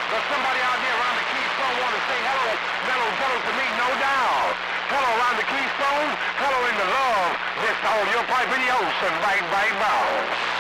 There's somebody out there around the Keystone want to say hello, hello to me, no doubt. Hello around the Keystone, hello in the love. This all your pipe in the ocean, bang, bang, bang.